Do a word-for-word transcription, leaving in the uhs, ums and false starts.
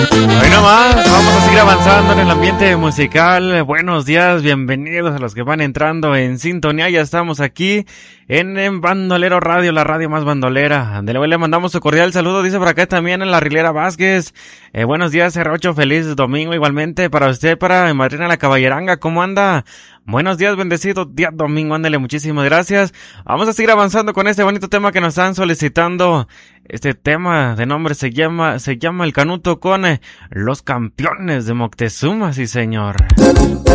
Hoy nomás, vamos a seguir avanzando en el ambiente musical. Buenos días, bienvenidos a los que van entrando en sintonía. Ya estamos aquí en, en Bandolero Radio, la radio más bandolera. De luego le mandamos su cordial saludo, dice por acá también en la Rilera Vázquez. Eh, buenos días, R ocho, feliz domingo igualmente para usted, para Madrina la Caballeranga. ¿Cómo anda? Buenos días, bendecido día domingo, ándale, muchísimas gracias. Vamos a seguir avanzando con este bonito tema que nos están solicitando. Este tema de nombre se llama, se llama El Canuto con eh, los Campeones de Moctezuma, sí señor.